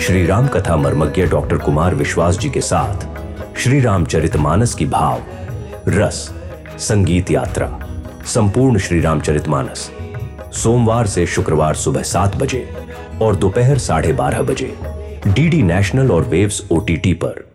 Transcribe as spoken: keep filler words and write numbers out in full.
श्री राम कथा मर्मज्ञ डॉक्टर कुमार विश्वास जी के साथ श्री रामचरितमानस की भाव रस संगीत यात्रा संपूर्ण श्री रामचरितमानस सोमवार से शुक्रवार सुबह सात बजे और दोपहर साढ़े बारह बजे डीडी नेशनल और वेव्स ओटीटी पर।